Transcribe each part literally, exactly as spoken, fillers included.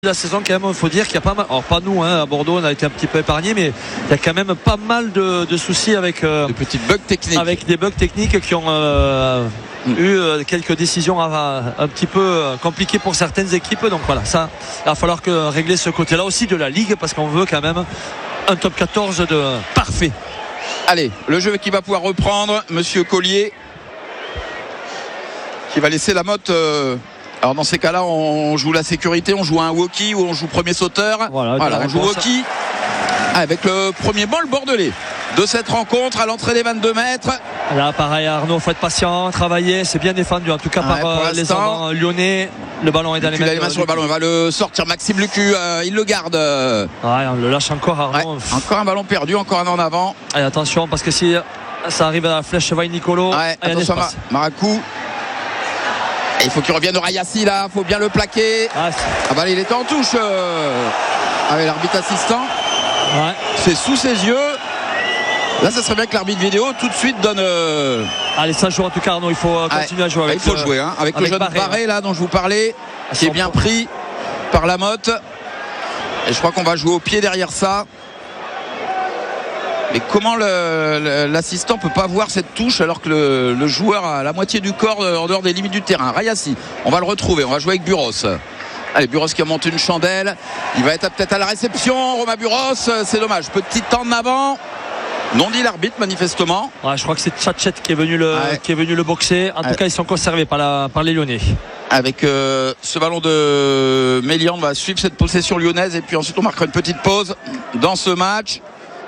La saison, quand même, il faut dire qu'il y a pas mal, alors pas nous, hein, à Bordeaux, on a été un petit peu épargnés, mais il y a quand même pas mal de, de soucis avec euh, de petits bugs techniques, avec des bugs techniques qui ont euh, mm. eu euh, quelques décisions à, à, un petit peu euh, compliquées pour certaines équipes. Donc voilà, ça, il va falloir que régler ce côté-là aussi de la Ligue, parce qu'on veut quand même un top quatorze de parfait. Allez, le jeu qui va pouvoir reprendre, Monsieur Collier, qui va laisser la motte. Euh... Alors dans ces cas-là, on joue la sécurité, on joue un walkie ou on joue premier sauteur. Voilà, voilà on joue walkie avec le premier ball bordelais de cette rencontre à l'entrée des vingt-deux mètres. Là, pareil, Arnaud, faut être patient, travailler, c'est bien défendu en tout cas ouais, par euh, les avants lyonnais. Le ballon est dans les mains. Il a les mains sur le ballon, il va le sortir. Maxime Lucu, euh, il le garde. Ouais, on le lâche encore, Arnaud. Ouais, encore un ballon perdu, encore un en avant. Allez, attention, parce que si ça arrive à la flèche Vaille Nicolo, ouais, attention à Maracou. Il faut qu'il revienne au Rayassi là, il faut bien le plaquer. Ah, ah bah il était en touche euh, avec l'arbitre assistant. Ouais. C'est sous ses yeux. Là, ça serait bien que l'arbitre vidéo tout de suite donne. Euh... Allez, ça joue en tout cas, Arnaud. Il faut continuer ouais. à jouer. Avec il faut le... jouer hein, avec, avec le jeune Barré, Barré là dont je vous parlais, à qui est bien point. Pris par la motte. Et je crois qu'on va jouer au pied derrière ça. Mais comment le, le, l'assistant peut pas voir cette touche alors que le, le joueur a la moitié du corps en dehors des limites du terrain. Rayassi, on va le retrouver, on va jouer avec Buros. Allez, Buros qui a monté une chandelle, il va être peut-être à la réception. Romain Buros, c'est dommage, petit temps en avant. Non dit l'arbitre manifestement. Ouais, je crois que c'est Tchatchet qui est venu le ouais. qui est venu le boxer. En ouais. tout cas, ils sont conservés par la par les Lyonnais. Avec euh, ce ballon de Mélian, on va suivre cette possession lyonnaise et puis ensuite on marquera une petite pause dans ce match.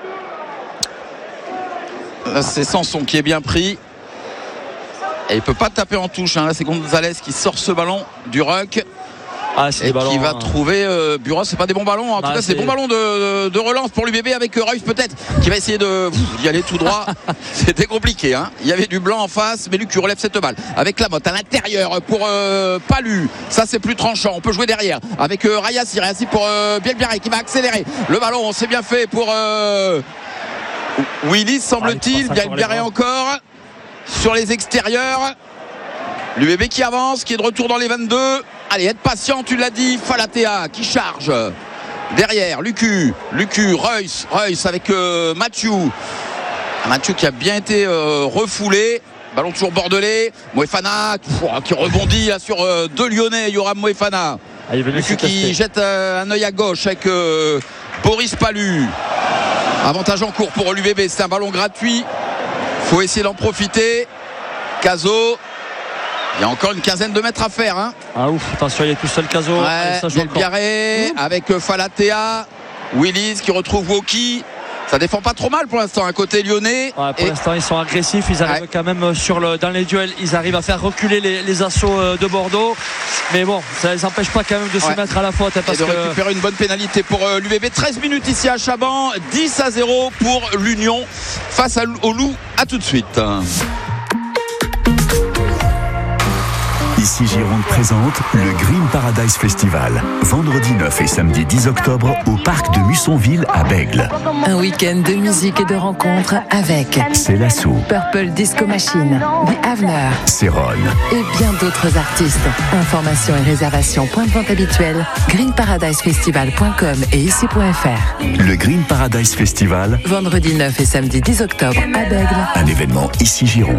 Là, c'est Sanson qui est bien pris. Et il peut pas taper en touche. Hein. Là, c'est Gonzalez qui sort ce ballon du ruck. Ah, c'est et des ballons, qui va hein. trouver euh, Buros. C'est pas des bons ballons. En ah, tout cas, c'est des bons ballons de, de relance pour l'U B B avec euh, Reus peut-être qui va essayer de d'y aller tout droit. C'était compliqué. Hein. Il y avait du blanc en face, mais Lucu relève cette balle avec la motte à l'intérieur pour euh, Palu. Ça, c'est plus tranchant. On peut jouer derrière avec euh, Rayassi. Rayassi pour euh, Bielbiaré qui va accélérer. Le ballon, on s'est bien fait pour. Euh, Willis semble-t-il, bien Bielbiaré encore sur les extérieurs. L'U B B qui avance, qui est de retour dans les vingt-deux. Allez, être patient, tu l'as dit. Falatea qui charge derrière. Lucu, Lucu, Reus, Reus avec euh, Mathieu. Mathieu qui a bien été euh, refoulé. Ballon toujours bordelais. Moefana qui rebondit là, sur euh, deux Lyonnais. Yoram Moefana. Ah, Lucu qui jette euh, un œil à gauche avec euh, Boris Palu. Avantage en cours pour l'U B B, c'est un ballon gratuit. Faut essayer d'en profiter. Caso. Il y a encore une quinzaine de mètres à faire. Hein. Ah ouf, attention, il est tout seul Caso. Ouais, Bielbiaré avec Falatea. Willis qui retrouve Woki. Ça défend pas trop mal pour l'instant, un côté lyonnais. Ouais, pour et... l'instant, ils sont agressifs. Ils arrivent ouais. quand même sur le, dans les duels. Ils arrivent à faire reculer les, les assauts de Bordeaux. Mais bon, ça ne les empêche pas quand même de se ouais. mettre à la faute. Hein, parce et de que... récupérer une bonne pénalité pour euh, l'U B B. treize minutes ici à Chaban. dix à zéro pour l'Union face à, au Loup. À tout de suite. Ici Gironde présente le Green Paradise Festival. Vendredi neuf et samedi dix octobre au parc de Mussonville à Bègles. Un week-end de musique et de rencontres avec Célassou, Purple Disco Machine, The Avener, Céron et bien d'autres artistes. Informations et réservations point de vente habituel, green paradise festival point com et ici point f r. Le Green Paradise Festival. Vendredi neuf et samedi dix octobre à Bègles. Un événement ici Gironde.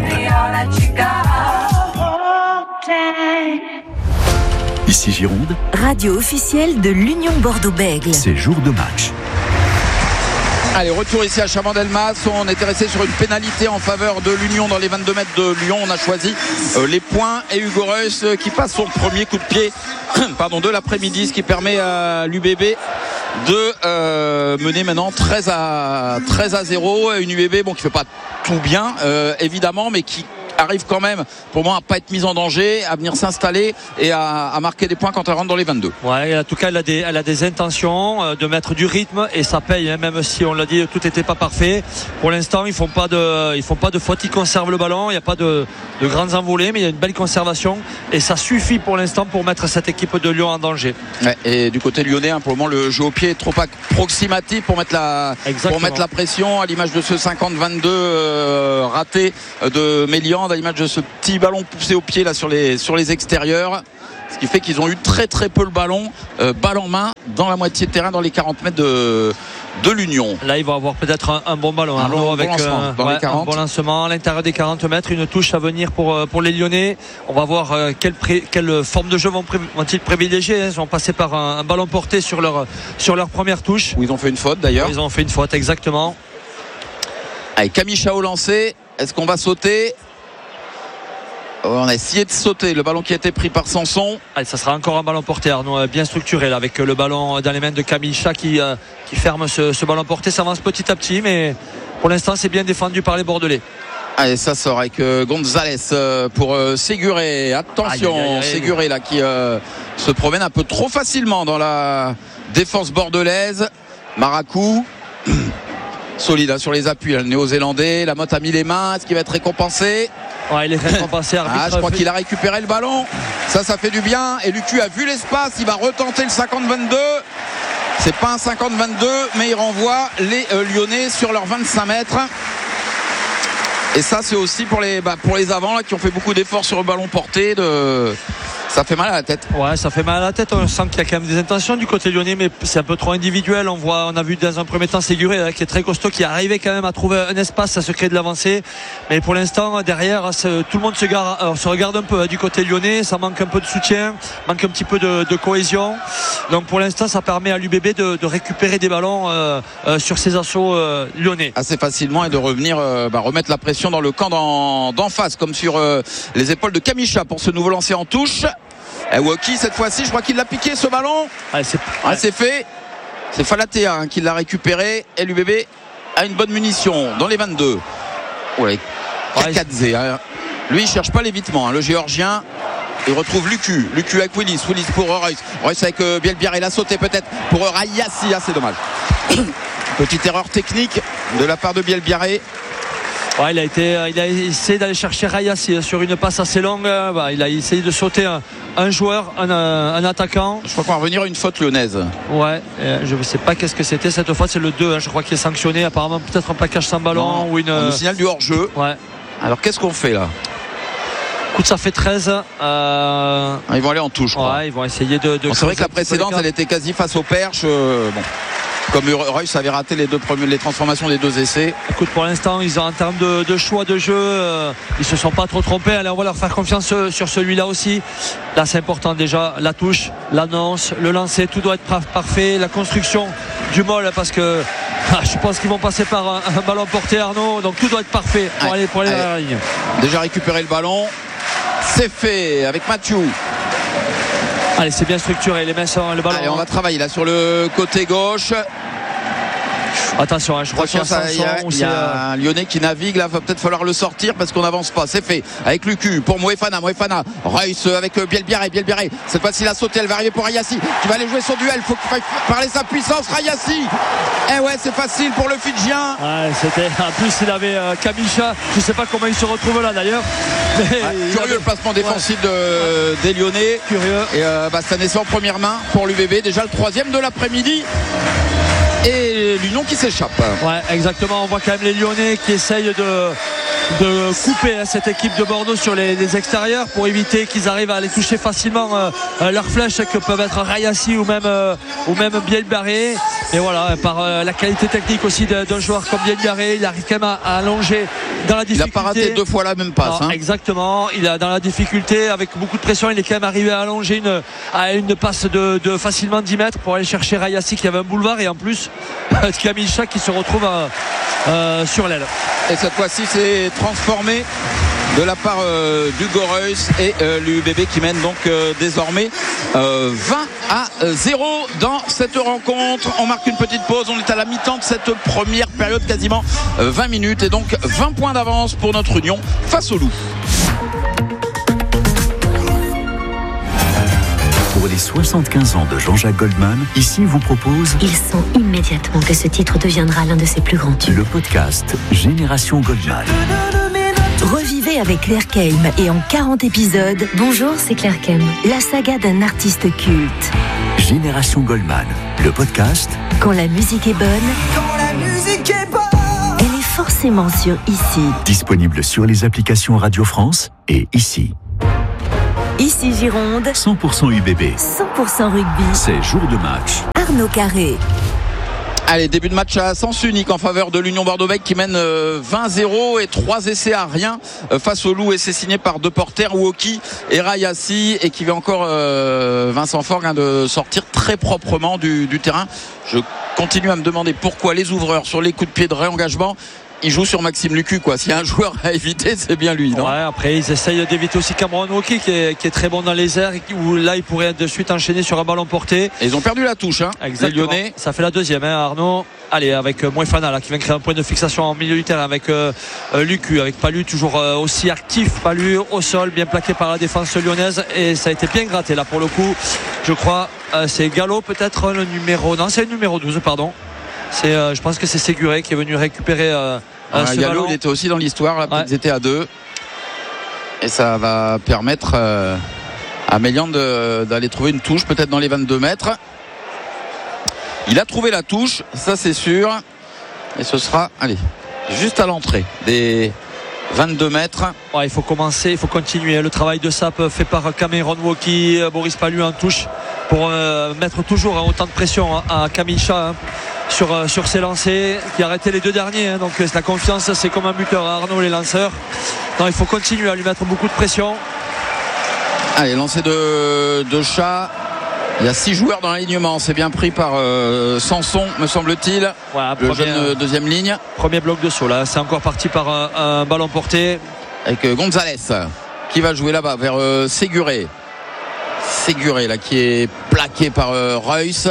Ici Gironde, radio officielle de l'Union Bordeaux-Bègles. C'est jour de match. Allez, retour ici à Chabandelmas. On était resté sur une pénalité en faveur de l'Union dans les vingt-deux mètres de Lyon. On a choisi euh, les points et Hugo Reus euh, qui passe son premier coup de pied pardon, de l'après-midi, ce qui permet à l'U B B de euh, mener maintenant treize à zéro. Une U B B bon, qui ne fait pas tout bien, euh, évidemment, mais qui arrive quand même pour moi à pas être mise en danger, à venir s'installer et à, à marquer des points quand elle rentre dans les vingt-deux. Ouais, en tout cas elle a des, elle a des intentions euh, de mettre du rythme et ça paye, hein, même si on l'a dit tout n'était pas parfait. Pour l'instant ils font pas de, ils font pas de faute, ils conservent le ballon, il n'y a pas de, de grandes envolées, mais il y a une belle conservation et ça suffit pour l'instant pour mettre cette équipe de Lyon en danger. Ouais, et du côté lyonnais, hein, pour le moment le jeu au pied est trop approximatif pour mettre la, pour mettre la pression à l'image de ce cinquante vingt-deux euh, raté de Mélian, à l'image de ce petit ballon poussé au pied là sur les, sur les extérieurs. ce qui fait qu'ils ont eu très très peu le ballon, euh, balle en main dans la moitié de terrain, dans les quarante mètres de, de l'Union. Là, ils vont avoir peut-être un, un bon ballon, un, bon, avec bon lancement, euh, dans ouais, les quarante. un bon lancement à l'intérieur des quarante mètres, une touche à venir pour, pour les Lyonnais. On va voir euh, quelle, pré, quelle forme de jeu vont, pré, vont-ils privilégier. Ils vont passer par un, un ballon porté sur leur, sur leur première touche. Où ils ont fait une faute d'ailleurs. Ils ont fait une faute, exactement. Allez, Camille Chao lancé. Est-ce qu'on va sauter? On a essayé de sauter le ballon qui a été pris par Sanson. Allez, ça sera encore un ballon porté, Arnaud, bien structuré là, avec le ballon dans les mains de Camille Chat qui, euh, qui ferme ce, ce ballon porté. Ça avance petit à petit, mais pour l'instant c'est bien défendu par les Bordelais. Allez, ça sort avec euh, Gonzalez euh, pour euh, Séguré. Attention, aïe, aïe, aïe, Séguré là qui euh, se promène un peu trop facilement dans la défense bordelaise. Maracou solide hein, sur les appuis, le néo-zélandais. La Motte a mis les mains, est-ce qu'il va être récompensé? Ouais, il est récompensé. Ah, je crois qu'il a récupéré le ballon. Ça, ça fait du bien. Et Lucu a vu l'espace. Il va retenter le cinquante vingt-deux. C'est pas un cinquante vingt-deux, mais il renvoie les euh, Lyonnais sur leurs vingt-cinq mètres. Et ça, c'est aussi pour les, bah, pour les avants là, qui ont fait beaucoup d'efforts sur le ballon porté. De... Ça fait mal à la tête. Ouais, ça fait mal à la tête. On sent qu'il y a quand même des intentions du côté lyonnais, mais c'est un peu trop individuel. On voit, on a vu dans un premier temps Séguré là, qui est très costaud, qui est arrivé quand même à trouver un espace, à se créer de l'avancée. Mais pour l'instant, derrière, tout le monde se, gare, alors, se regarde un peu hein, du côté lyonnais. Ça manque un peu de soutien, manque un petit peu de, de cohésion. Donc pour l'instant, ça permet à l'U B B de, de récupérer des ballons euh, euh, sur ses assauts euh, lyonnais assez facilement et de revenir euh, bah, remettre la pression dans le camp d'en, d'en face, comme sur euh, les épaules de Kamicha pour ce nouveau lancer en touche. Et Woki cette fois-ci, je crois qu'il l'a piqué ce ballon. Ah, c'est, ah, c'est fait. C'est Falatea hein, qui l'a récupéré et l'U B B a une bonne munition dans les vingt-deux. Ouais, Kakadze. Hein. Lui il cherche pas l'évitement, hein. Le Géorgien. Il retrouve Lucu. Lucu avec Willis. Willis pour Reus. Reus avec euh, Bielbiaré. Il a sauté peut-être pour euh, Rayassi. Ah, c'est dommage. Petite erreur technique de la part de Bielbiaré. Ouais, il a été, il a essayé d'aller chercher Rayassi sur une passe assez longue. Bah, il a essayé de sauter un, un joueur, un, un attaquant. Je crois qu'on va revenir à une faute lyonnaise. Ouais, je ne sais pas qu'est-ce que c'était cette fois. C'est le deux, hein, je crois, qui est sanctionné. Apparemment, peut-être un plaquage sans ballon non, ou une. On nous signale du hors-jeu. Ouais. Alors qu'est-ce qu'on fait là? Écoute, ça fait treize. Euh... Ils vont aller en touche. Ouais, ils vont essayer de. de bon, c'est vrai que la précédente, elle était quasi face au perche. Euh, bon. Comme Reus avait raté les deux premiers, les transformations des deux essais. Écoute, pour l'instant, ils ont en termes de, de choix de jeu, euh, ils se sont pas trop trompés. Allez, on va leur faire confiance sur celui-là aussi. Là, c'est important déjà, la touche, l'annonce, le lancer, tout doit être parfait. La construction du mol, parce que ah, je pense qu'ils vont passer par un, un ballon porté, Arnaud. Donc tout doit être parfait pour ouais. aller pour aller Allez. vers la ligne. Déjà récupérer le ballon, c'est fait avec Mathieu. Allez, c'est bien structuré, les mains sont le ballon. Allez, on va travailler là sur le côté gauche. Attention, hein, je crois qu'il y a, ça, il y a, il y a un Lyonnais qui navigue là, va peut-être falloir le sortir parce qu'on n'avance pas. C'est fait avec Lucu pour Moefana, Moefana, Reus avec Bielbiaré, Bielbiaré. Cette fois-ci il a sauté, elle va arriver pour Rayassi qui va aller jouer son duel. Faut qu'il fasse parler sa puissance, Rayassi. Eh ouais, c'est facile pour le Fidjien. Ouais, c'était en plus il avait euh, Kamicha. Je sais pas comment il se retrouve là d'ailleurs. Ouais, curieux avait... le placement défensif ouais. de, des Lyonnais. Curieux. Et euh, bah, c'est un essai en première main pour l'U B B. Déjà le troisième de l'après-midi. Et l'Union qui s'échappe. Ouais, exactement. On voit quand même les Lyonnais qui essayent de, de couper hein, cette équipe de Bordeaux sur les, les extérieurs pour éviter qu'ils arrivent à aller toucher facilement euh, leurs flèches que peuvent être Rayassi ou même, euh, ou même Bielbiaré. Et voilà, par euh, la qualité technique aussi d'un joueur comme Bielbiaré, il arrive quand même à, à allonger dans la difficulté. Il n'a pas raté deux fois la même passe. Non, hein. Exactement. Il a dans la difficulté, avec beaucoup de pression, il est quand même arrivé à allonger une, à une passe de, de facilement dix mètres pour aller chercher Rayassi qui avait un boulevard et en plus Camille Chat qui se retrouve à, euh, sur l'aile. Et cette fois-ci c'est transformé de la part euh, d'Hugo Reus et euh, l'U B B qui mène donc euh, désormais euh, vingt à zéro dans cette rencontre. On marque une petite pause, on est à la mi-temps de cette première période, quasiment euh, vingt minutes et donc vingt points d'avance pour notre Union face au Loup. Pour les soixante-quinze ans de Jean-Jacques Goldman, ici vous propose... Il sent immédiatement que ce titre deviendra l'un de ses plus grands tubes. Le podcast Génération Goldman. Revivez avec Claire Keim et en quarante épisodes. Bonjour, c'est Claire Keim. La saga d'un artiste culte. Génération Goldman, le podcast. Quand la musique est bonne. Quand la musique est bonne. Elle est forcément sur Ici. Disponible sur les applications Radio France et Ici. Ici Gironde, cent pour cent U B B. cent pour cent rugby. C'est jour de match. Arnaud Carré. Allez, début de match à sens unique en faveur de l'Union Bordeaux-Bègles qui mène vingt zéro et trois essais à rien face au Loup. Essai signé par deux porteurs, Woki et Rayassi, et qui va encore euh, Vincent Forgue hein, de sortir très proprement du, du terrain. Je continue à me demander pourquoi les ouvreurs sur les coups de pied de réengagement il joue sur Maxime Lucu, quoi. S'il y a un joueur à éviter, c'est bien lui, non? Ouais, après ils essayent d'éviter aussi Cameron Woki qui est, qui est très bon dans les airs, où là il pourrait de suite enchaîner sur un ballon porté. Et ils ont perdu la touche, hein. Exactement. Les Lyonnais. Ça fait la deuxième, hein, Arnaud. Allez, avec euh, Moefana là, qui vient créer un point de fixation en milieu du terrain avec euh, euh, Lucu, avec Palu toujours euh, aussi actif. Palu au sol, bien plaqué par la défense lyonnaise, et ça a été bien gratté là pour le coup. Je crois euh, c'est Gallo peut-être le numéro, non c'est le numéro douze, pardon. C'est, euh, je pense que c'est Séguré qui est venu récupérer euh, ah, ce Gallo, ballon. il était aussi dans l'histoire là, ouais. Ils étaient à deux, et ça va permettre euh, à Mélian de, d'aller trouver une touche peut-être dans les vingt-deux mètres. Il a trouvé la touche, ça c'est sûr, et ce sera, allez, juste à l'entrée des vingt-deux mètres. Ouais, il faut commencer, il faut continuer le travail de sape fait par Cameron Woki, Boris Palu en touche pour euh, mettre toujours hein, autant de pression hein, à Camille Chat hein, sur, euh, sur ses lancers, qui a arrêté les deux derniers hein, donc la confiance c'est comme un buteur à Arnaud, les lanceurs. Non, il faut continuer à lui mettre beaucoup de pression. Allez, lancer de, de Chat. Il y a six joueurs dans l'alignement, c'est bien pris par euh, Sanson, me semble-t-il. Voilà, le premier, jeune euh, deuxième ligne. Premier bloc de saut là, c'est encore parti par un, un ballon porté. Avec euh, Gonzalez qui va jouer là-bas vers euh, Séguré. Séguré là qui est plaqué par euh, Reus.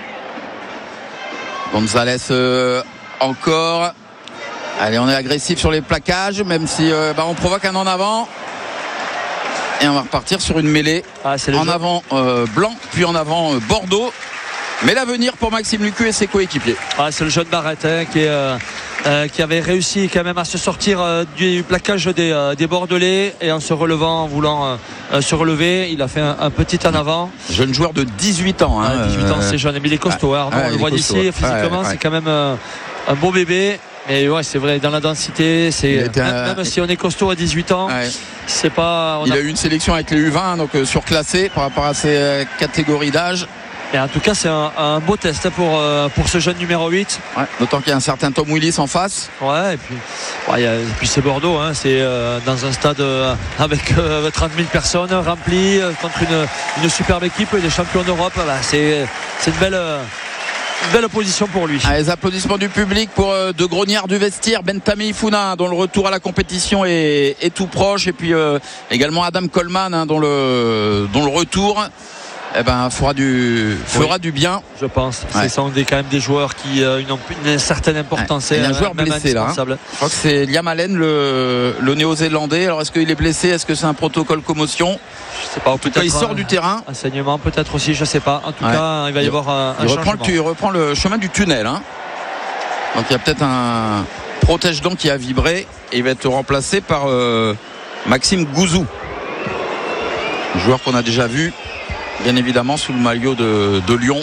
Gonzalez euh, encore. Allez, on est agressif sur les plaquages, même si euh, bah, on provoque un en avant. Et on va repartir sur une mêlée. Ah, c'est en jeu. avant euh, Blanc, puis en avant euh, Bordeaux. Mais l'avenir pour Maxime Lucu et ses coéquipiers. Ah, c'est le jeune Barrette hein, qui, est, euh, euh, qui avait réussi quand même à se sortir euh, du plaquage des, euh, des Bordelais, et en se relevant, en voulant euh, se relever, il a fait un, un petit en avant. Jeune joueur de dix-huit ans. Hein, ah, dix-huit ans, euh, c'est jeune, mais il est costaud. ouais, Arnaud, ouais, on le voit d'ici, physiquement, ouais, ouais. c'est quand même euh, un beau bébé. Et ouais, c'est vrai, dans la densité, c'est même, un... même si on est costaud à dix-huit ans, ouais. c'est pas. On il a... a eu une sélection avec les U vingt, donc euh, surclassé par rapport à ces euh, catégories d'âge. Et en tout cas, c'est un, un beau test pour, euh, pour ce jeune numéro huit. Ouais, d'autant qu'il y a un certain Tom Willis en face. Ouais, et puis, ouais, et puis c'est Bordeaux, hein, c'est euh, dans un stade euh, avec euh, trente mille personnes remplies euh, contre une, une superbe équipe et des champions d'Europe. Bah, c'est, c'est une belle. Euh, Une belle position pour lui. Ah, les applaudissements du public pour euh, De Grognard du vestiaire, Bentami Ifuna dont le retour à la compétition est, est tout proche, et puis euh, également Adam Coleman hein, dont, le, dont le retour eh ben, fera, du, fera oui, du bien. Je pense. Ouais. Ce sont des, quand même des joueurs qui euh, ont une certaine importance. Ouais. Il y a un joueur blessé là. Hein. Je crois que c'est Liam Allen, le, le néo-zélandais. Alors est-ce qu'il est blessé? Est-ce que c'est un protocole commotion? Je sais pas. En tout cas, il sort un, du terrain. Un saignement peut-être aussi, je sais pas. En tout ouais. cas, il va y il, avoir un, il un reprend changement. Le, il reprend le chemin du tunnel. Hein. Donc il y a peut-être un protège-dents qui a vibré, et il va être remplacé par euh, Maxime Gouzou, joueur qu'on a déjà vu bien évidemment sous le maillot de, de Lyon.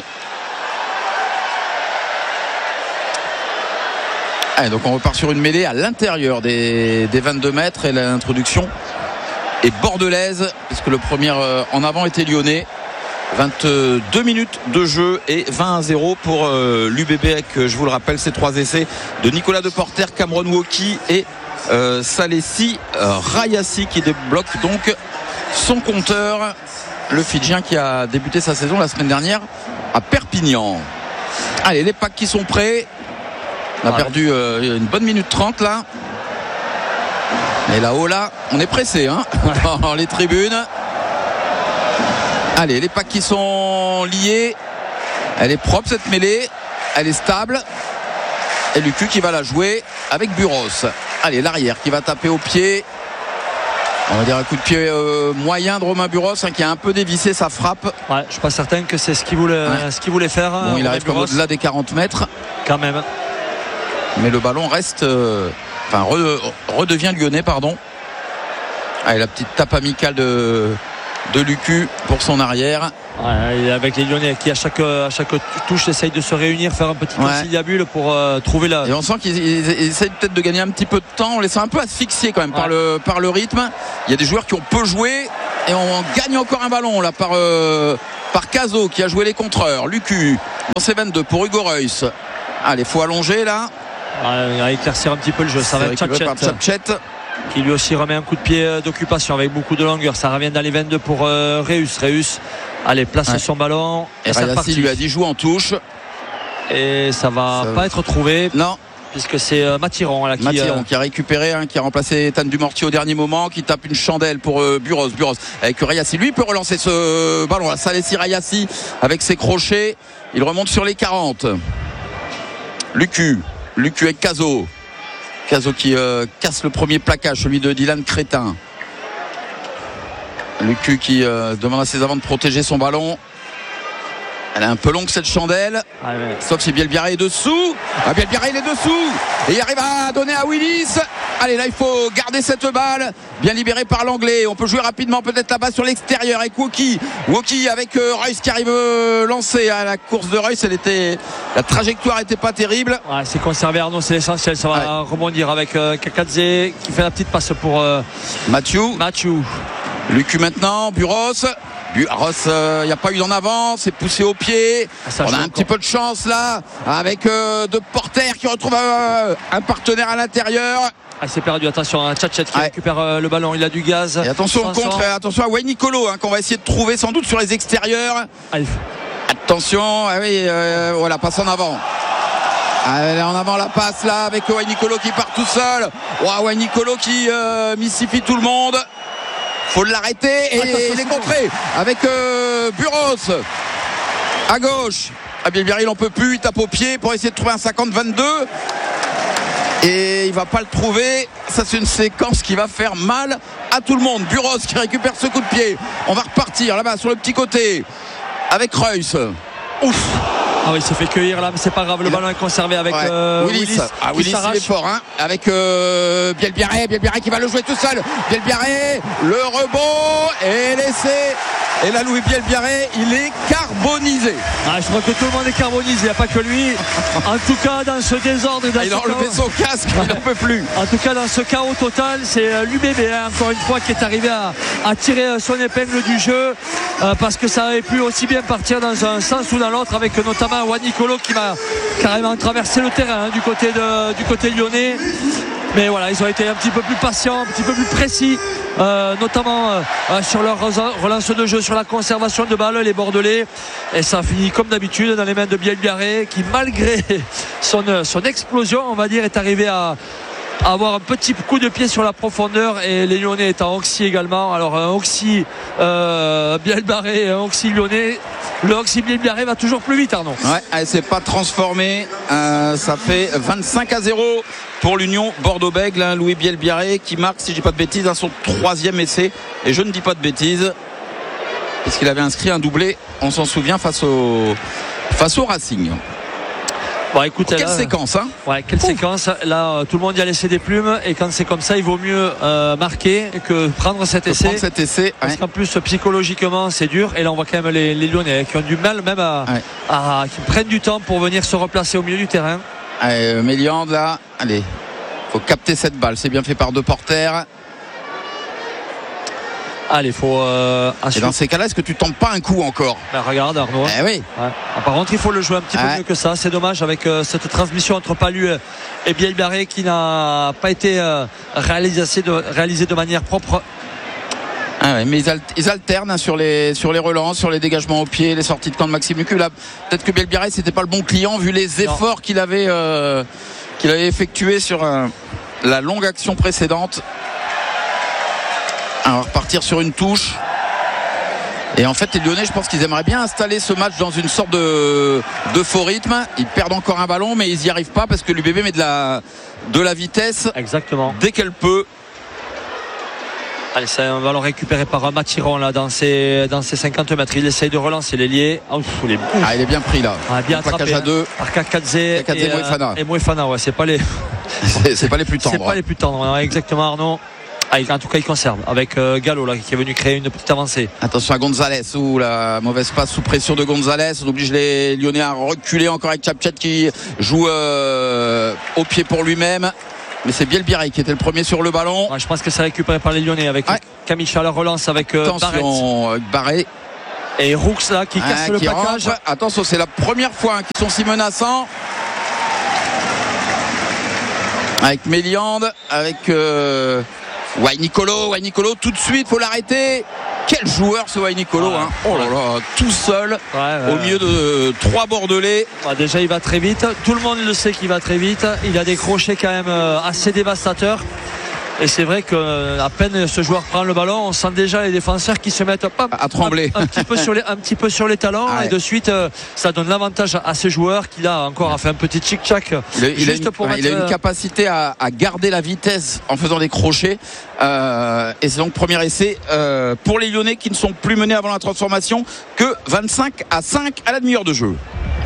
Allez, donc on repart sur une mêlée à l'intérieur des, des vingt-deux mètres, et l'introduction est bordelaise puisque le premier en avant était lyonnais. vingt-deux minutes de jeu et vingt à zéro pour euh, l'U B B avec, je vous le rappelle, ces trois essais de Nicolas Deporter, Cameron Woki et euh, Salessi euh, Rayassi qui débloque donc son compteur. Le Fidjien qui a débuté sa saison la semaine dernière à Perpignan. Allez, les packs qui sont prêts. On a ah, perdu euh, une bonne minute trente là. Et là-haut là, on est pressé hein, dans les tribunes. Allez, les packs qui sont liés. Elle est propre cette mêlée. Elle est stable. Et Lucu qui va la jouer avec Buros. Allez, l'arrière qui va taper au pied. On va dire un coup de pied euh, moyen de Romain Buros hein, qui a un peu dévissé sa frappe. Ouais, je suis pas certain que c'est ce qu'il voulait, ouais. ce qu'il voulait faire. Bon, il arrive comme au-delà des quarante mètres. Quand même. Mais le ballon reste, euh, enfin re, redevient lyonnais, pardon. Allez, la petite tape amicale de, de Lucu pour son arrière. Ouais, avec les Lyonnais qui à chaque, à chaque touche essayent de se réunir, faire un petit ouais. conciliabule pour euh, trouver la. Et on sent qu'ils essayent peut-être de gagner un petit peu de temps. On les sent un peu asphyxiés quand même ouais. par, le, par le rythme. Il y a des joueurs qui ont peu joué. Et on gagne encore un ballon là par, euh, par Cazot qui a joué les contreurs. Lucu dans ses vingt-deux pour Hugo Reus. Allez, faut allonger là. On va éclaircir un petit peu le jeu. Ça va être Tchatchet qui lui aussi remet un coup de pied d'occupation avec beaucoup de longueur. Ça revient dans les vingt-deux pour euh, Reus. Reus, allez, place ouais. son ballon. Et, et Rayassi lui a dit joue en touche. Et ça va ça... pas être trouvé. Non. Puisque c'est euh, Mathiron là, qui, Mathiron euh... qui a récupéré, hein, qui a remplacé Ethan Dumortier au dernier moment, qui tape une chandelle pour euh, Buros. Buros avec Rayassi. Lui peut relancer ce ballon. Ça laisse Rayassi avec ses crochets. Il remonte sur les quarante. Lucu. Lucu avec Cazot. Cazot qui euh, casse le premier plaquage, celui de Dylan Crétin. Lucu qui euh, demande à ses avants de protéger son ballon. Elle est un peu longue cette chandelle. Ah ouais. Sauf si Bielbiarré est dessous. Ah, Bielbiarré il est dessous. Et il arrive à donner à Willis. Allez, là il faut garder cette balle. Bien libéré par l'anglais. On peut jouer rapidement peut-être là-bas sur l'extérieur avec Woki. Woki avec euh, Reus qui arrive euh, lancé à la course de Reus. Elle était, la trajectoire n'était pas terrible. Ouais, c'est conservé Arnaud, c'est l'essentiel. Ça va ouais. rebondir avec euh, Kakadze qui fait la petite passe pour euh, Mathieu. Mathieu. Lucu maintenant. Buros. Buros, il euh, n'y a pas eu d'en avant, c'est poussé au pied. Ça on a un encore. petit peu de chance là avec euh, De Porter qui retrouve euh, un partenaire à l'intérieur. Ah, il s'est perdu, attention à Tchatchet qui ouais. récupère euh, le ballon, il a du gaz. Et attention au contre, attention à Wayne Nicolo hein, qu'on va essayer de trouver sans doute sur les extérieurs. Allez. Attention, ah oui, euh, voilà, passe en avant. Allez, en avant la passe là avec Wayne Nicolo qui part tout seul. Wow, Wayne Nicolo qui euh, mystifie tout le monde. Faut l'arrêter et il est contré avec euh, Buros à gauche. À Bielbiarré il n'en peut plus, il tape au pied pour essayer de trouver un cinquante vingt-deux et il va pas le trouver. Ça c'est une séquence qui va faire mal à tout le monde. Buros qui récupère ce coup de pied. On va repartir là-bas sur le petit côté avec Reus. Ouf. Ah oui, il s'est fait cueillir là, mais c'est pas grave, le ballon est conservé avec ouais. euh, Willis. Willis, ah, Willis il est fort hein, avec euh, Bielbiarré, Bielbiarré qui va le jouer tout seul. Bielbiarré, le rebond est laissé. Et là, Louis Bielbiarré, il est carbonisé. Ah, je crois que tout le monde est carbonisé, il n'y a pas que lui. En tout cas, dans ce désordre, dans ah, il a enlevé son casque, il n'en peut plus. En tout cas, dans ce chaos total, c'est l'U B B, hein, encore une fois, qui est arrivé à, à tirer son épingle du jeu, euh, parce que ça avait pu aussi bien partir dans un sens ou dans l'autre, avec notamment Wayne Nicolo qui va carrément traverser le terrain hein, du côté de, du côté lyonnais. Mais voilà, ils ont été un petit peu plus patients, un petit peu plus précis, euh, notamment euh, sur leur relance de jeu, sur la conservation de balles, les Bordelais. Et ça a fini comme d'habitude dans les mains de Bielbiarré, qui malgré son, son explosion, on va dire, est arrivé à, à avoir un petit coup de pied sur la profondeur. Et les Lyonnais étant oxy également. Alors un oxy euh, Bielbiarré et un oxy lyonnais. Le oxy Bielbiarré va toujours plus vite, Arnaud. Ouais, elle s'est pas transformée. Euh, ça fait vingt-cinq à zéro pour l'Union Bordeaux-Bègles. Hein, Louis Bielbiarré qui marque, si je dis pas de bêtises, hein, son troisième essai. Et je ne dis pas de bêtises, parce qu'il avait inscrit un doublé, on s'en souvient, face au, face au Racing. Bon, écoute, quelle là, séquence hein ouais, quelle Ouf. séquence là, tout le monde y a laissé des plumes, et quand c'est comme ça il vaut mieux euh, marquer que prendre cet que essai, prendre cet essai parce ouais. qu'en plus psychologiquement c'est dur, et là on voit quand même les, les Lyonnais qui ont du mal même à, ouais. à, à qui prennent du temps pour venir se replacer au milieu du terrain. Allez, Méliande là, allez, faut capter cette balle, c'est bien fait par De Porter. Allez, faut. Euh, et dans ces cas-là, est-ce que tu tentes pas un coup encore? Ben, regarde, Arnaud. Eh oui. Ouais. Par contre, il faut le jouer un petit ouais. peu mieux que ça. C'est dommage avec euh, cette transmission entre Palu et Bielbiarré qui n'a pas été euh, réalisée de, réalisée de manière propre. Ah ouais, mais ils, al- ils alternent hein, sur les sur les relances, sur les dégagements au pied, les sorties de camp de Maxime Lucu. Là, peut-être que Bielbiarré c'était pas le bon client vu les efforts non. qu'il avait euh, qu'il avait effectués sur euh, la longue action précédente. On va repartir sur une touche. Et en fait les Lyonnais, je pense qu'ils aimeraient bien installer ce match dans une sorte de, de faux rythme. Ils perdent encore un ballon, mais ils n'y arrivent pas parce que l'U B B met de la, de la vitesse. Exactement. Dès qu'elle peut. Allez, c'est un ballon récupéré par Mathiron là dans ses, dans ses cinquante mètres. Il essaye de relancer l'ailier. Oh, les... Ah, il est bien pris là. Ah, bien attrapé à deux. Par Kakadze et, et Moefana. Et Moefana, ouais, c'est pas les. c'est, c'est pas les plus tendres. C'est pas les plus tendres, ouais, exactement, Arnaud. Ah, en tout cas il conserve avec euh, Gallo là, qui est venu créer une petite avancée. Attention à Gonzalez, ou la mauvaise passe sous pression de Gonzalez. On oblige les Lyonnais à reculer encore avec Tchatchet qui joue euh, au pied pour lui-même. mais c'est Bielbiaré qui était le premier sur le ballon. Ouais, je pense que c'est récupéré par les Lyonnais avec ouais. Camille Chaleur relance avec euh, attention avec Barret et Roux là qui casse ah, le qui plaquage. Rentre. Attention, c'est la première fois hein, qu'ils sont si menaçants. Avec Méliande, avec euh, Wainicolo, Wainicolo tout de suite, faut l'arrêter. Quel joueur ce Wainicolo, ouais, hein. Oh là là, tout seul ouais, ouais, au milieu de trois Bordelais. Ouais, déjà il va très vite, tout le monde le sait qu'il va très vite. Il a des crochets quand même assez dévastateurs. Et c'est vrai qu'à peine ce joueur prend le ballon, on sent déjà les défenseurs qui se mettent hop, à trembler un, un, petit peu sur les, un petit peu sur les talons ah ouais. Et de suite ça donne l'avantage à ce joueur qui là encore a fait un petit tchic-tchac. Il, a, il, a une, pour ouais, il a une capacité à, à garder la vitesse en faisant des crochets euh, et c'est donc premier essai euh, pour les Lyonnais qui ne sont plus menés avant la transformation que vingt-cinq à cinq à la demi-heure de jeu.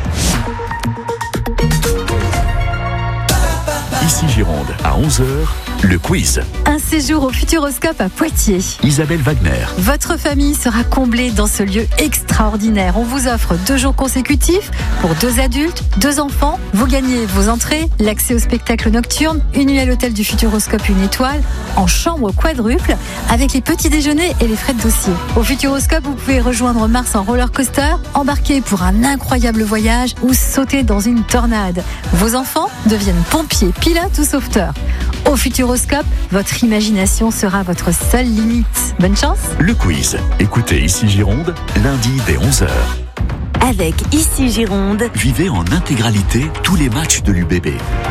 Ici Gironde, à onze heures, le quiz. Un séjour au Futuroscope à Poitiers. Isabelle Wagner. Votre famille sera comblée dans ce lieu extraordinaire. On vous offre deux jours consécutifs pour deux adultes, deux enfants. Vous gagnez vos entrées, l'accès au spectacle nocturne, une nuit à l'hôtel du Futuroscope une étoile, en chambre quadruple, avec les petits déjeuners et les frais de dossier. Au Futuroscope, vous pouvez rejoindre Mars en roller coaster, embarquer pour un incroyable voyage ou sauter dans une tornade. Vos enfants deviennent pompiers, pilotes ou sauveteurs. Au Futuroscope, votre imagination sera votre seule limite. Bonne chance. Le quiz. Écoutez Ici Gironde, lundi dès onze heures. Avec Ici Gironde, vivez en intégralité tous les matchs de l'U B B.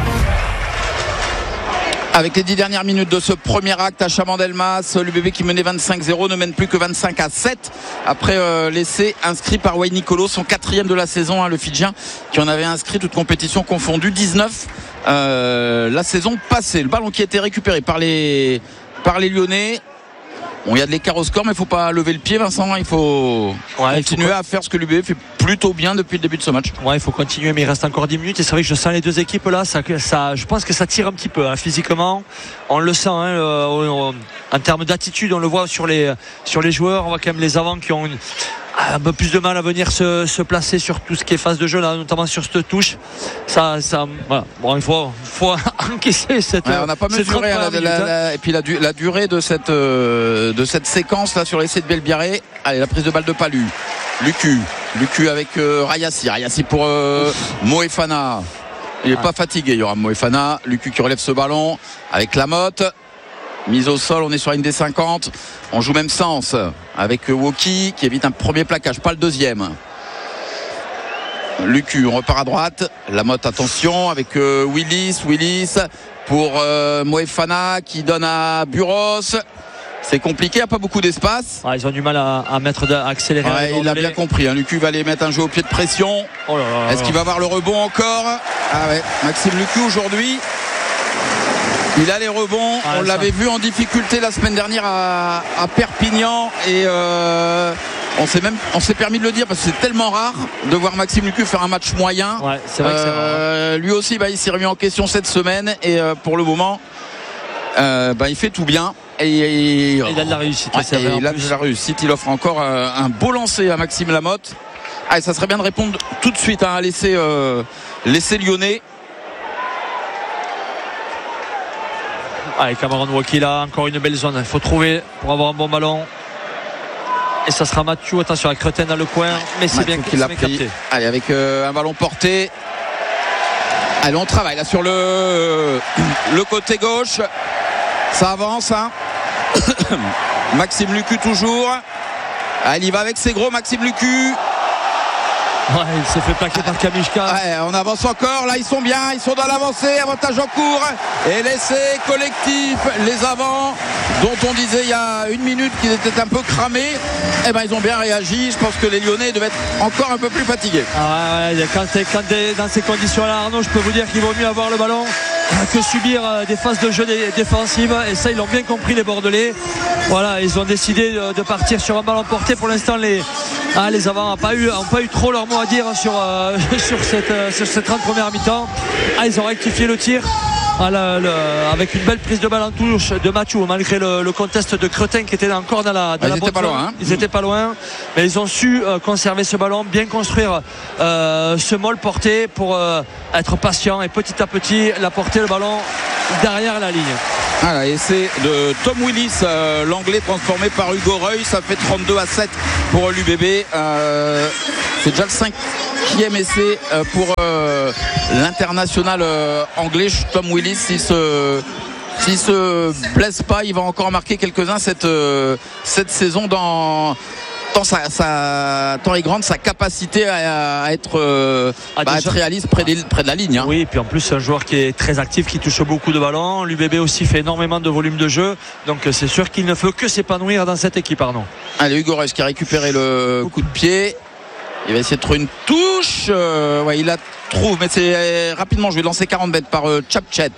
Avec les dix dernières minutes de ce premier acte à Chabandelmas, l'U B B qui menait vingt-cinq zéro ne mène plus que vingt-cinq à sept après euh, l'essai inscrit par Wainicolo, son quatrième de la saison, hein, le Fidjien qui en avait inscrit toute compétition confondue, dix-neuf euh, la saison passée. Le ballon qui a été récupéré par les, par les Lyonnais. Bon, il y a de l'écart au score, mais il ne faut pas lever le pied, Vincent. Il faut ouais, continuer il faut... à faire ce que l'U B B fait plutôt bien depuis le début de ce match. Ouais, il faut continuer, mais il reste encore dix minutes. Et c'est vrai que je sens les deux équipes là. Ça, ça, je pense que ça tire un petit peu hein, physiquement. On le sent hein, euh, en termes d'attitude. On le voit sur les, sur les joueurs. On voit quand même les avants qui ont une, un peu plus de mal à venir se, se placer sur tout ce qui est phase de jeu, là, notamment sur cette touche. Ça, ça, voilà. Bon, il faut, faut encaisser cette. Ouais, on n'a pas mesuré la, la, la, et puis la, la durée de cette, euh, de cette séquence là sur l'essai de Bielbiaré. Allez, la prise de balle de Palu. Lucu, Lucu avec euh, Rayassi, Rayassi pour euh, Moefana. Il n'est ah. pas fatigué, il y aura Moefana. Lucu qui relève ce ballon avec Lamotte. Mise au sol, on est sur une des cinquante. On joue même sens avec Woki qui évite un premier plaquage, pas le deuxième. Lucu, on repart à droite. Lamotte, attention avec euh, Willis. Willis pour euh, Moefana qui donne à Buros. C'est compliqué, il n'y a pas beaucoup d'espace. Ah, ils ont du mal à, à mettre à accélérer. Ouais, il a bien compris. Hein. Lucu va aller mettre un jeu au pied de pression. Oh là là là. Est-ce qu'il va avoir le rebond encore? Ah ouais, Maxime Lucu aujourd'hui. Il a les rebonds, ah, on ça. l'avait vu en difficulté la semaine dernière à, à Perpignan et euh, on s'est même on s'est permis de le dire parce que c'est tellement rare de voir Maxime Lucu faire un match moyen. Ouais, c'est vrai euh, que c'est rare. Lui aussi bah, il s'est remis en question cette semaine et euh, pour le moment euh, bah, il fait tout bien. Et, et, et il a de la réussite. Ouais, et il a de la réussite, il offre encore euh, un beau lancer à Maxime Lamotte. Ah, et ça serait bien de répondre tout de suite hein, à l'essai euh, l'essai lyonnais. Allez, Cameron Woki là, encore une belle zone. Il faut trouver pour avoir un bon ballon. Et ça sera Mathieu. Attention à Cretin dans le coin. Mais c'est bien qu'il l'a pris. Allez, avec euh, un ballon porté. Allez, on travaille là sur le, le côté gauche. Ça avance. Hein. Maxime Lucu toujours. Allez, il va avec ses gros Maxime Lucu. Ouais, il s'est fait plaquer par Kamishka. Ouais, on avance encore, là ils sont bien, ils sont dans l'avancée, avantage en cours. Et l'essai collectif, les avants, dont on disait il y a une minute qu'ils étaient un peu cramés, eh ben ils ont bien réagi. Je pense que les Lyonnais devaient être encore un peu plus fatigués. Ah ouais, quand t'es, quand t'es dans ces conditions-là, Arnaud, je peux vous dire qu'il vaut mieux avoir le ballon que subir des phases de jeu défensives. Et ça, ils l'ont bien compris, les Bordelais. Voilà, ils ont décidé de partir sur un ballon porté. Pour l'instant, les, ah, les avants n'ont pas eu, ont pas eu trop leur mot à dire sur, euh, sur cette, euh, sur cette trente première mi-temps. Ah, ils ont rectifié le tir. Ah, le, le, avec une belle prise de balle en touche de Mathieu malgré le, le contest de Cretin qui était encore dans la, dans ah, la ils étaient pas loin hein. Ils étaient pas loin, mais ils ont su euh, conserver ce ballon, bien construire euh, ce molle porté pour euh, être patient et petit à petit la porter le ballon derrière la ligne. Voilà, essai de Tom Willis, euh, l'anglais transformé par Hugo Reuil. Ça fait trente-deux à sept pour l'U B B. Euh, c'est déjà le cinquième essai euh, pour euh, l'international euh, anglais. Tom Willis, s'il se, s'il se blesse pas, il va encore marquer quelques-uns cette, euh, cette saison dans... Tant, sa, sa, tant est grande sa capacité à, à, être, euh, ah, bah, déjà, être réaliste près, des, près de la ligne. Hein. Oui, et puis en plus c'est un joueur qui est très actif, qui touche beaucoup de ballons. L'U B B aussi fait énormément de volume de jeu. Donc c'est sûr qu'il ne peut que s'épanouir dans cette équipe, Arnaud. Allez, Hugo Reus qui a récupéré le coup de pied. Il va essayer de trouver une touche. Euh, ouais, il la trouve, mais c'est euh, rapidement. Je vais lancer quarante mètres par euh, Chapchet.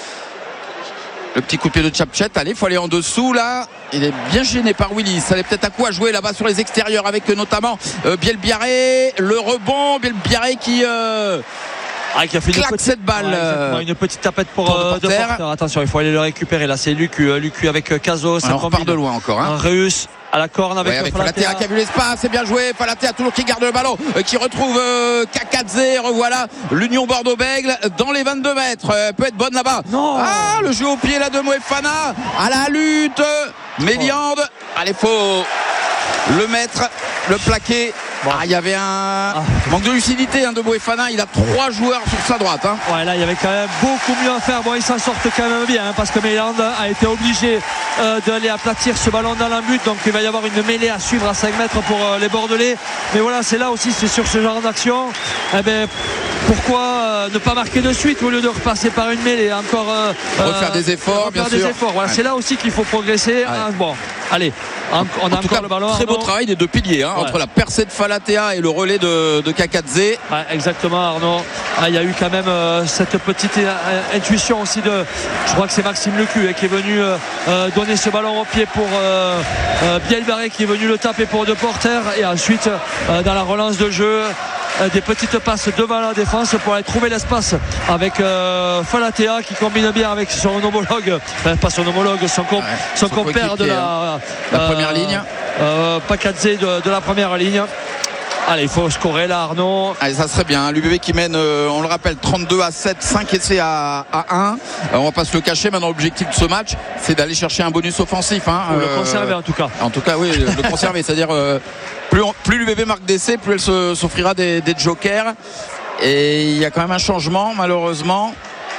Le petit coup de pied de Chapchet. Allez, il faut aller en dessous là. Il est bien gêné par Willis. Ça allait peut-être à quoi jouer là-bas sur les extérieurs avec euh, notamment euh, Bielbiaré. Le rebond. Bielbiaré qui, euh, ah, qui a fait une claque petite, cette balle. Ouais, une petite tapette pour, pour euh, de porter. Attention, il faut aller le récupérer. Là, c'est Lucu. Lucu avec Caso. On repart de loin encore. Hein. Reus à la corne avec, ouais, avec Falatea qui a vu l'espace. C'est bien joué. Falatea toujours qui garde le ballon. Euh, qui retrouve euh, Kakadze. Revoilà l'Union Bordeaux-Bègles dans les vingt-deux mètres. Euh, peut être bonne là-bas. Non. Ah, le jeu au pied là de Moefana. À la lutte. Méliande. Allez, faut le mettre, le plaquer. Bon. Ah, il y avait un ah. manque de lucidité hein, de Moefana. Il a trois joueurs sur sa droite. Hein. Ouais, là, il y avait quand même beaucoup mieux à faire. Bon, ils s'en sortent quand même bien hein, parce que Méliande a été obligé euh, d'aller aplatir ce ballon dans la but. Donc, il va y avoir une mêlée à suivre à cinq mètres pour euh, les Bordelais. Mais voilà, c'est là aussi, c'est sur ce genre d'action. Eh ben, pourquoi euh, ne pas marquer de suite au lieu de repasser par une mêlée encore euh, refaire des efforts, refaire bien des sûr. Efforts. Voilà, ouais. C'est là aussi qu'il faut progresser. Ouais. Hein, bon, allez, on, on a en encore cas, le ballon. Très beau travail des deux piliers hein, ouais. Entre la percée de Falatea et le relais de, de Kakadze. Ouais, exactement, Arnaud. Ah, il y a eu quand même euh, cette petite euh, intuition aussi de, je crois que c'est Maxime Lecu hein, qui est venu euh, donner ce ballon au pied pour euh, euh, Bielbarré qui est venu le taper pour De Porter et ensuite euh, dans la relance de jeu. Des petites passes devant la défense pour aller trouver l'espace avec euh, Falatea qui combine bien avec son homologue, enfin, pas son homologue, son, comp- ouais, son, son compère de la, la euh, première ligne, euh, Pakadze de, de la première ligne. Allez, il faut scorer là, Arnaud. Allez, ça serait bien. L'U B B qui mène, euh, on le rappelle, trente-deux à sept, cinq essais à, à un. Euh, on va pas se le cacher. Maintenant, l'objectif de ce match, c'est d'aller chercher un bonus offensif. Hein. Ou euh, le conserver en tout cas. En tout cas, oui, le conserver. C'est-à-dire, euh, plus, on, plus l'U B B marque d'essais, plus elle se, s'offrira des, des jokers. Et il y a quand même un changement, malheureusement.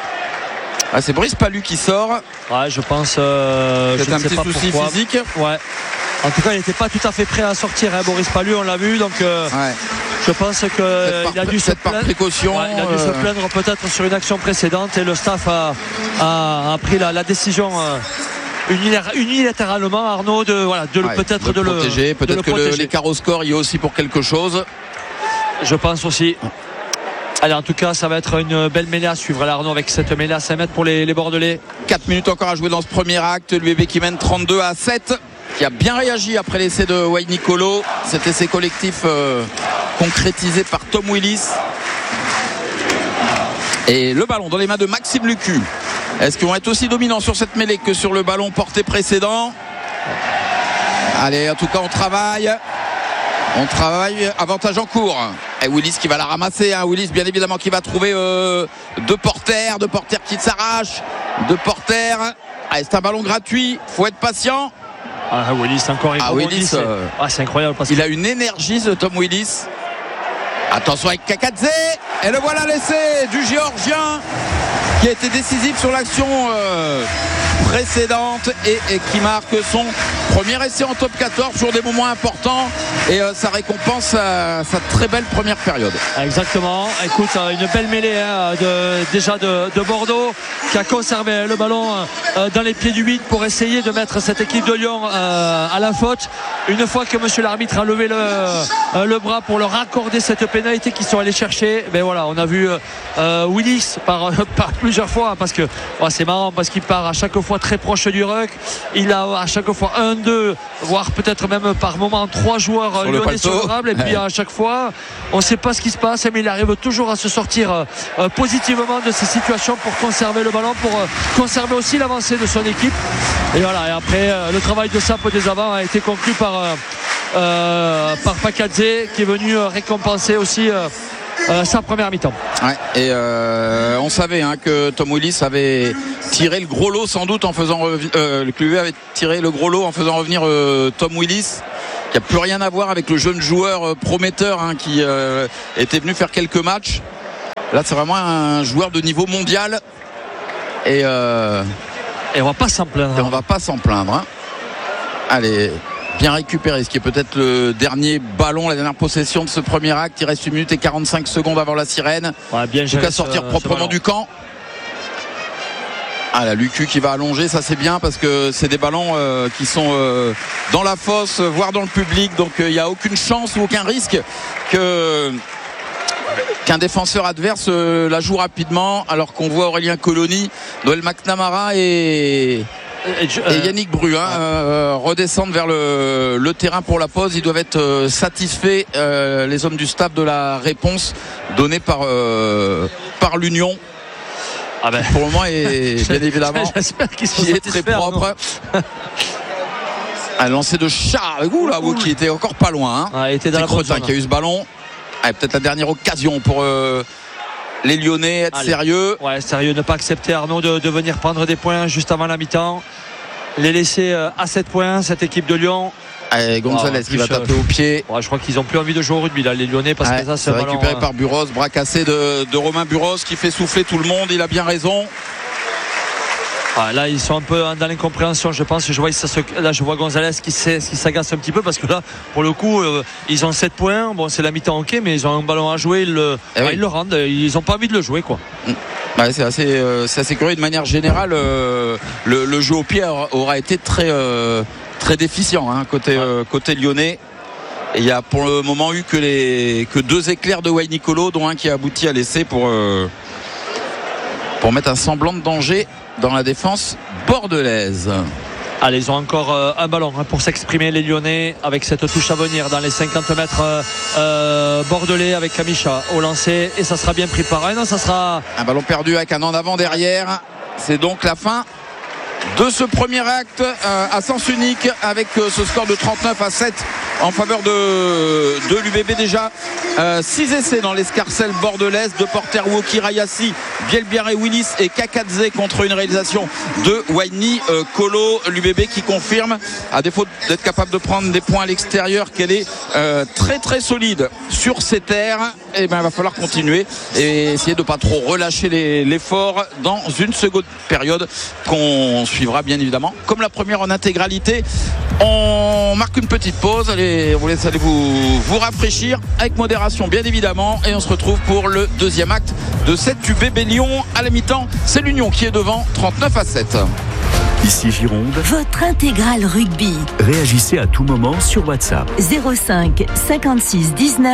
Ah, c'est Brice Palu qui sort. Ouais, je pense. Euh, c'est je un ne sais petit pas souci pourquoi. physique. Ouais. En tout cas, il n'était pas tout à fait prêt à sortir, hein, Boris Palu, on l'a vu. Donc, euh, ouais. je pense qu'il euh, a dû se plaindre. Précaution, ouais, il a dû euh... se plaindre peut-être sur une action précédente et le staff a, a, a pris la, la décision. Euh, unilatéralement, Arnaud, de, voilà, de ouais, peut-être de, de le protéger. Peut-être le que protéger. Le, l'écart au score y est aussi pour quelque chose. Je pense aussi. Allez, en tout cas, ça va être une belle mêlée à suivre. Là, Arnaud, avec cette mêlée à cinq mètres pour les, les Bordelais. quatre minutes encore à jouer dans ce premier acte. L'U B B qui mène trente-deux à sept. Qui a bien réagi après l'essai de Wayne Nicolo. Cet essai collectif euh, concrétisé par Tom Willis. Et le ballon dans les mains de Maxime Lucu. Est-ce qu'ils vont être aussi dominants sur cette mêlée que sur le ballon porté précédent? Allez, en tout cas, on travaille. On travaille, avantage en cours. Et Willis qui va la ramasser. Hein. Willis, bien évidemment, qui va trouver euh, deux porteurs. Deux porteurs qui s'arrachent. Deux porteurs. Allez, c'est un ballon gratuit. Faut être patient. Ah, Willis, encore ah, Willis, c'est... Euh... Ah, c'est incroyable. Parce il que... a une énergie, ce Tom Willis. Attention avec Kakadze. Et le voilà l'essai du Géorgien qui a été décisif sur l'action euh, précédente et, et qui marque son premier essai en top quatorze sur des moments importants et euh, ça récompense sa, sa très belle première période. Exactement. Écoute, une belle mêlée hein, de, déjà de, de Bordeaux qui a conservé le ballon euh, dans les pieds du huit pour essayer de mettre cette équipe de Lyon euh, à la faute. Une fois que monsieur l'arbitre a levé le, euh, le bras pour leur accorder cette pénalité qu'ils sont allés chercher, ben voilà, on a vu euh, Willis par, par plusieurs fois parce que oh, c'est marrant parce qu'il part à chaque fois très proche du ruck. Il a à chaque fois un, deux, voire peut-être même par moment trois joueurs sur lyonnais sur le drable et puis à chaque fois on ne sait pas ce qui se passe mais il arrive toujours à se sortir euh, positivement de ces situations pour conserver le ballon, pour euh, conserver aussi l'avancée de son équipe et voilà. Et après euh, le travail de Sape des avants a été conclu par euh, euh, par Pakadze qui est venu euh, récompenser aussi euh, euh, sa première mi-temps. Ouais, et euh, on savait hein, que Tom Willis avait tiré le gros lot sans doute en faisant revi- euh, le Q V avait tiré le gros lot en faisant revenir euh, Tom Willis, qui a plus rien à voir avec le jeune joueur euh, prometteur hein, qui euh, était venu faire quelques matchs. Là c'est vraiment un joueur de niveau mondial et, euh, et on va pas s'en plaindre. Et on va pas s'en plaindre. Hein. Allez, bien récupéré, ce qui est peut-être le dernier ballon, la dernière possession de ce premier acte. Il reste une minute et quarante-cinq secondes avant la sirène. Ouais, bien en tout cas sortir ce, proprement ce du camp. Ah la Lucu qui va allonger, ça c'est bien parce que c'est des ballons euh, qui sont euh, dans la fosse, voire dans le public, donc il euh, n'y a aucune chance ou aucun risque que qu'un défenseur adverse euh, la joue rapidement, alors qu'on voit Aurélien Colony, Noël McNamara et Et, je, euh, et Yannick Bru hein, euh, redescendent vers le, le terrain pour la pause. Ils doivent être euh, satisfaits euh, les hommes du staff de la réponse donnée par, euh, par l'Union. Ah ben. Pour le moment est bien évidemment j'espère qu'ils sont qui est très propre. Un lancer de Charles Ouh là, ouh, qui était encore pas loin hein. Ah, était dans c'est la Cretin qui a eu ce ballon. Ah, peut-être la dernière occasion pour euh, les Lyonnais, être Allez. sérieux. Ouais, sérieux, ne pas accepter Arnaud de, de venir prendre des points juste avant la mi-temps. Les laisser à sept points, cette équipe de Lyon. Allez, Gonzalez oh, qui va taper euh, au pied. Ouais, je crois qu'ils ont plus envie de jouer au rugby là, les Lyonnais, parce ouais, que ça c'est, c'est récupéré ballon, par Buros, bras cassé de, de Romain Buros qui fait souffler tout le monde. Il a bien raison. Ah, là ils sont un peu dans l'incompréhension, je pense. Je vois, ça se... Là je vois Gonzalez qui, qui s'agace un petit peu parce que là pour le coup euh, ils ont sept points. Bon c'est la mi-temps ok, mais ils ont un ballon à jouer, ils le, eh oui. ils le rendent. Ils n'ont pas envie de le jouer quoi. Ouais, c'est assez, euh, c'est assez curieux. De manière générale, euh, le, le jeu au pied aura été très, euh, très déficient hein, côté, euh, côté lyonnais. Et il y a pour le moment eu que, les, que deux éclairs de Wayne Nicolo, dont un qui a abouti à l'essai pour, euh, pour mettre un semblant de danger dans la défense bordelaise. Allez, ils ont encore euh, un ballon hein, pour s'exprimer les Lyonnais avec cette touche à venir dans les cinquante mètres euh, euh, bordelais avec Kamisha au lancer et ça sera bien pris par un. Non, ça sera un ballon perdu avec un en avant derrière. C'est donc la fin de ce premier acte euh, à sens unique avec euh, ce score de trente-neuf à sept en faveur de, de l'U B B. Déjà euh, six essais dans l'escarcelle bordelaise de Porter, Woki, Rayassi, Bielbiaré, Willis et Kakadze contre une réalisation de Wayne euh, Colo. L'U B B qui confirme, à défaut d'être capable de prendre des points à l'extérieur, qu'elle est euh, très très solide sur ses terres. Et ben il va falloir continuer et essayer de ne pas trop relâcher les, l'effort dans une seconde période qu'on suivra bien évidemment comme la première en intégralité. On marque une petite pause, allez, on vous laisse aller vous, vous rafraîchir avec modération bien évidemment et on se retrouve pour le deuxième acte de cette U B B Lyon à la mi-temps. C'est l'Union qui est devant trente-neuf à sept. Ici Gironde, votre intégrale rugby. Réagissez à tout moment sur WhatsApp zéro cinq cinquante-six dix-neuf